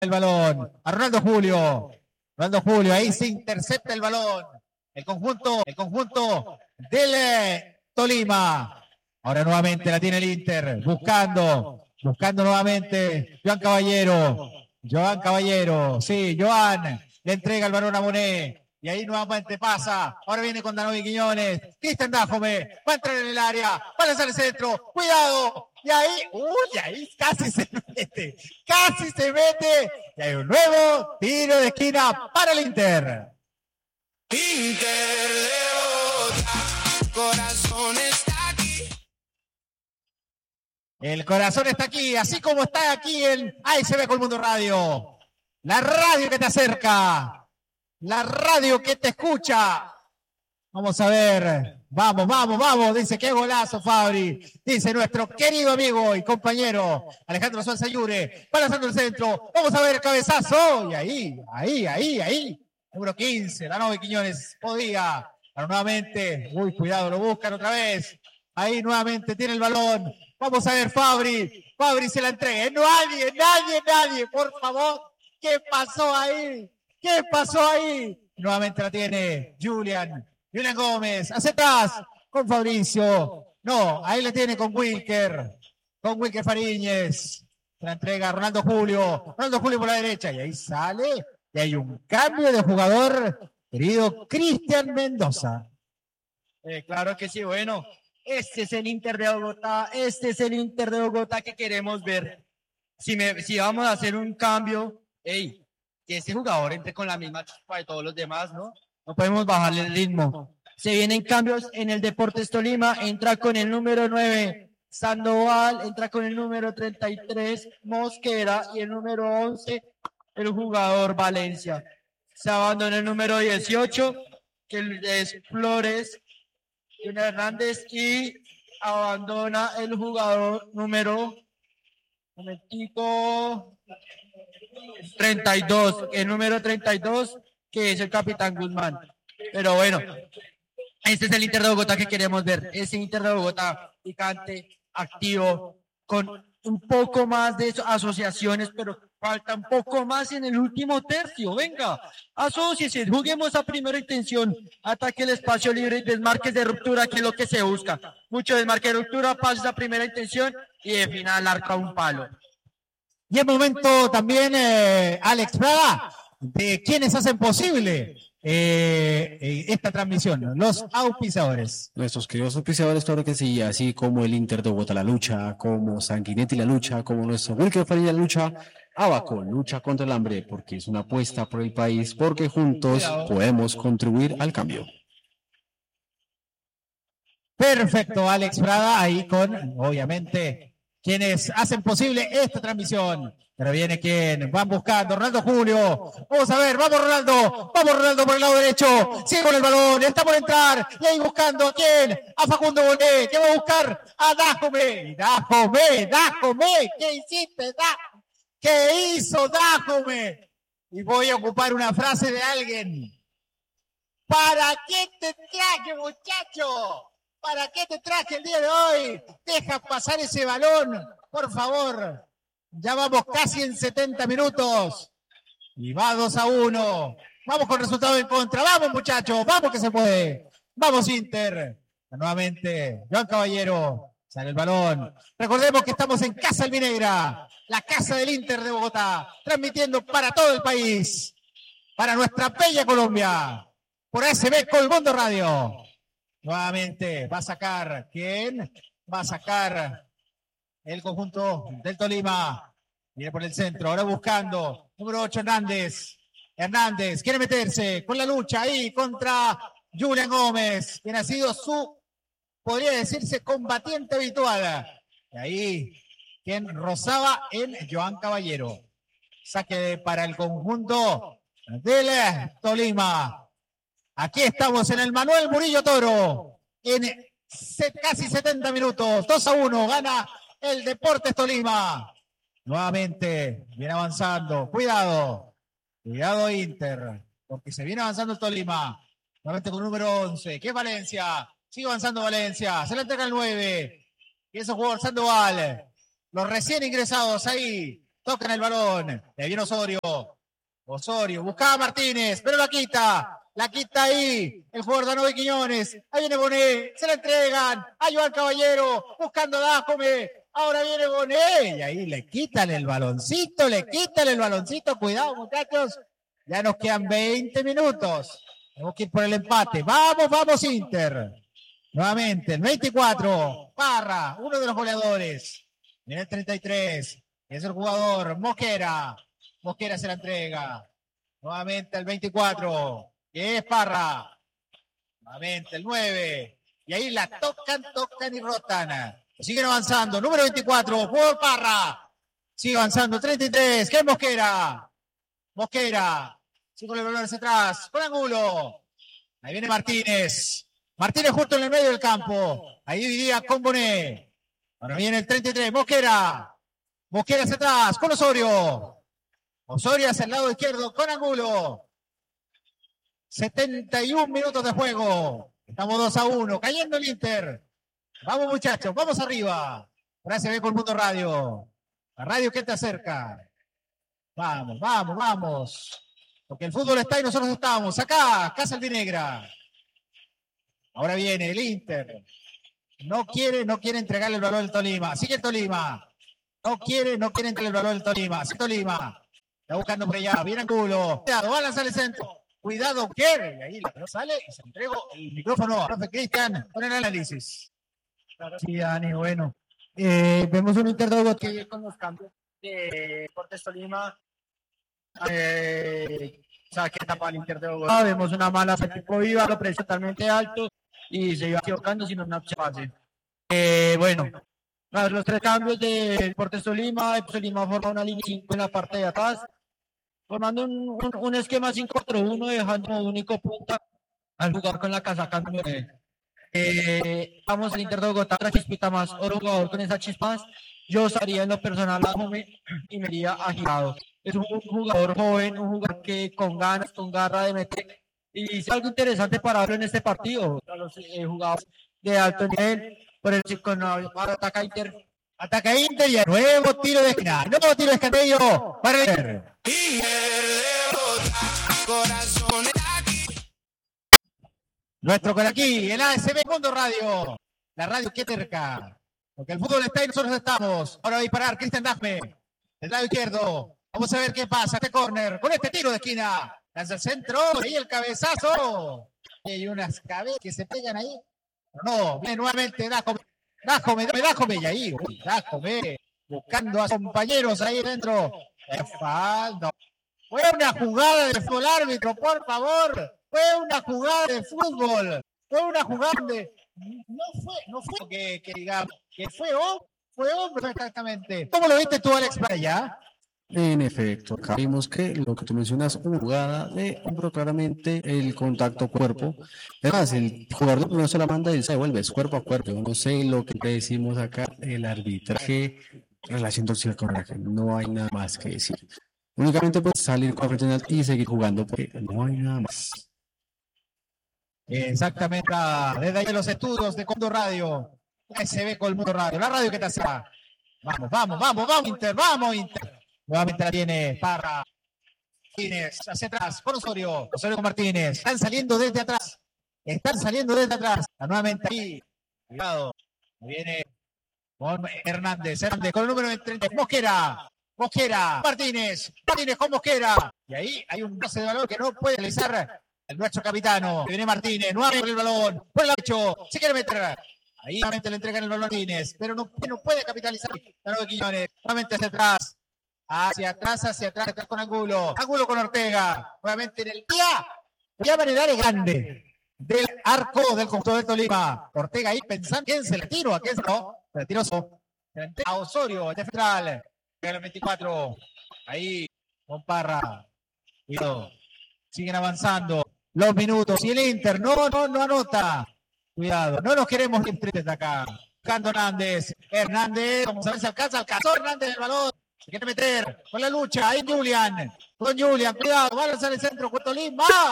el balón a Ronaldo Julio. Ronaldo Julio, ahí se intercepta el balón. El conjunto del Tolima. Ahora nuevamente la tiene el Inter, buscando nuevamente Joan Caballero, sí, Joan le entrega el balón a Monet. Y ahí nuevamente pasa. Ahora viene con Danovi Quiñones. Cristian Dájome. Va a entrar en el área. Va a lanzar el centro. ¡Cuidado! Y ahí casi se mete. Y hay un nuevo tiro de esquina para el Inter. Inter de Bogotá, corazón está aquí. El corazón está aquí, así como está aquí en ASB Colmundo Radio. La radio que te acerca. La radio que te escucha. Vamos a ver. Vamos. Dice, qué golazo, Fabri. Dice nuestro querido amigo y compañero Alejandro Suárez Ayure. Va lanzando el centro. Vamos a ver el cabezazo. Y ahí. Número 15. Danovi Quiñones podía. Pero nuevamente. Uy, cuidado, lo buscan otra vez. Ahí nuevamente tiene el balón. Vamos a ver, Fabri. Fabri se la entrega. Nadie. Por favor. ¿Qué pasó ahí? Nuevamente la tiene Julian Gómez, hacia atrás con Fabricio. No, ahí la tiene con Wilker Fariñez. Se la entrega a Ronaldo Julio por la derecha. Y ahí sale. Y hay un cambio de jugador, querido Cristian Mendoza. Claro que sí, bueno. Este es el Inter de Bogotá que queremos ver. Si vamos a hacer un cambio, que ese jugador entre con la misma chispa de todos los demás, ¿no? No podemos bajarle el ritmo. Se vienen cambios en el Deportes Tolima, entra con el número 9 Sandoval, entra con el número 33 Mosquera y el número 11 el jugador Valencia. Se abandona el número 18, que es Flores Hernández, y abandona el jugador número 32, el número 32, que es el capitán Guzmán. Pero bueno, este es el Inter de Bogotá que queremos ver. Ese Inter de Bogotá picante, activo, con un poco más de asociaciones, pero falta un poco más en el último tercio. Venga, asóciese, juguemos a primera intención, ataque el espacio libre y desmarques de ruptura, que es lo que se busca. Mucho desmarque de ruptura, pases a primera intención y de final arca un palo. Y el momento también, Alex Prada, de quienes hacen posible esta transmisión, los auspiciadores. Nuestros queridos auspiciadores, claro que sí, así como el Inter de Bogotá la lucha, como Sanguinetti la lucha, como nuestro Wilker Farilla la lucha, Abaco lucha contra el hambre, porque es una apuesta por el país, porque juntos podemos contribuir al cambio. Perfecto, Alex Prada, ahí con, obviamente, quienes hacen posible esta transmisión. Pero viene quien, van buscando, Ronaldo Julio. Vamos a ver, vamos Ronaldo por el lado derecho. Sigue con el balón, está por entrar. Y ahí buscando a quién, a Facundo Bonet, que va a buscar a Dájome. Dájome, ¿qué hiciste, ¿Qué hizo Dájome? Y voy a ocupar una frase de alguien. ¿Para qué te traje, muchacho? ¿Para qué te traje el día de hoy? Deja pasar ese balón, por favor. Ya vamos casi en 70 minutos. Y va 2-1. Vamos con resultado en contra. Vamos, muchachos. Vamos que se puede. Vamos, Inter. Nuevamente, Joan Caballero. Sale el balón. Recordemos que estamos en Casa Albinegra, la casa del Inter de Bogotá, transmitiendo para todo el país, para nuestra bella Colombia, por ASB Colmundo Radio. Nuevamente va a sacar, ¿quién? Va a sacar el conjunto del Tolima. Viene por el centro, ahora buscando. Número 8, Hernández quiere meterse con la lucha ahí contra Julian Gómez, quien ha sido su, podría decirse, combatiente habitual. Y ahí, quien rozaba en Joan Caballero. Saque para el conjunto del Tolima. Aquí estamos en el Manuel Murillo Toro, en casi 70 minutos, 2-1, gana el Deportes Tolima. Nuevamente, viene avanzando, cuidado Inter, porque se viene avanzando el Tolima, nuevamente con el número 11, que es Valencia, sigue avanzando Valencia, se le entrega el 9, y ese jugador Sandoval, los recién ingresados ahí, tocan el balón. Le viene Osorio. Osorio buscaba a Martínez, pero la quita ahí el jugador Danovi Quiñones. Ahí viene Bonet, se la entregan a Joan Caballero, buscando a Dájome. Ahora viene Bonet y ahí le quitan el baloncito, cuidado muchachos, ya nos quedan 20 minutos, tenemos que ir por el empate, vamos Inter, nuevamente el 24, Parra, uno de los goleadores, en el 33, es el jugador Mosquera se la entrega, nuevamente el 24, que es Parra, nuevamente el 9, y ahí la tocan y rotan. Siguen avanzando, número 24, por Parra. Sigue avanzando, 33, que es Mosquera. Sigue con el balón hacia atrás, con Angulo. Ahí viene Martínez. Martínez justo en el medio del campo. Ahí dividía con Bonet. Ahora viene el 33, Mosquera hacia atrás, con Osorio. Osorio hacia el lado izquierdo, con Angulo. 71 minutos de juego. Estamos 2-1, cayendo el Inter. Vamos muchachos, vamos arriba. Gracias con Mundo Radio. La radio que te acerca. Vamos. Porque el fútbol está y nosotros estamos. Acá, Casa Albinegra. Ahora viene el Inter. No quiere entregarle el balón al Tolima. Sigue el Tolima. No quiere entregarle el balón al Tolima. Sigue Tolima. Está buscando por allá. Viene Angulo. Va a lanzar el centro. Cuidado, quiere. Y ahí la pelota sale y se entregó el micrófono a profe Cristian con el análisis. Sí, Dani, bueno. Vemos un Inter de Bogotá que con los cambios de Deportes Tolima saque tapa al Inter de Bogotá. Vemos una mala equipo viva, lo precio totalmente alto y se iba equivocando sin una pase. Bueno, los tres cambios de Deportes Tolima forma una línea 5 en la parte de atrás, formando un esquema 5-4-1, dejando un único punta al jugar con la casaca número 9. Vamos al Inter de Bogotá, otra chispita más, otro jugador con esa chispa más. Yo estaría en lo personal a Jome y me iría a Girado. Es un jugador joven, un jugador que con ganas, con garra de meter. Y es algo interesante para verlo en este partido. A los jugadores de alto nivel, por el chico no, ataca Inter. Ataca Inter y a nuevo tiro de esquina. Nuevo tiro de escantillo para el Inter. Nuestro con aquí, el ASB Mundo Radio. La radio que cerca. Porque el fútbol está y nosotros estamos. Ahora va a disparar Cristian Dafme. Del lado izquierdo. Vamos a ver qué pasa. Este córner con este tiro de esquina. Lanza el centro y el cabezazo. Y hay unas cabezas que se pegan ahí. No, viene nuevamente Dájome. Y ahí, Dájome. Buscando a sus compañeros ahí dentro. Falta. Fue una jugada de fútbol, árbitro, por favor. Fue una jugada de fútbol. Fue una jugada de... No fue que digamos, que fue hombre exactamente. ¿Cómo lo viste tú, Alex, para allá? En efecto, acá vimos que lo que tú mencionas, una jugada de hombro, claramente el contacto cuerpo. Además, el jugador no se la manda y se devuelve, es cuerpo a cuerpo. No sé lo que decimos acá, el arbitraje, relación tóxica con el no hay nada más que decir. Únicamente pues salir con la y seguir jugando, porque no hay nada más. Exactamente, desde ahí los estudios de Mundo Radio, se ve con el Mundo Radio, la radio que te hace. Vamos Inter. Nuevamente la tiene Parra. Martínez hacia atrás, con Osorio con Martínez. Están saliendo desde atrás. Nuevamente ahí. Cuidado. Viene con Hernández con el número 30. Mosquera. Martínez con Mosquera. Y ahí hay un pase de balón que no puede realizar nuestro capitano. Viene Martínez, nuevamente el balón. Por el lado derecho. Se quiere meter. Ahí nuevamente le entregan el balón a Martínez. Pero no puede capitalizar. Danovi Quiñones. Nuevamente hacia atrás con Angulo con Ortega, nuevamente en el día manera grande del arco del conjunto de Tolima. Ortega ahí pensando quién se le tiró, a quién se no, se le tiró a Osorio, el central, el 24, ahí con Parra, cuidado, siguen avanzando los minutos y el Inter no anota, cuidado, no nos queremos ir tristes de acá. Buscando Hernández, como sabes, alcanzó Hernández el balón. Se quiere meter con la lucha. Ahí Julian. Cuidado. Va a lanzar el centro. Tolima.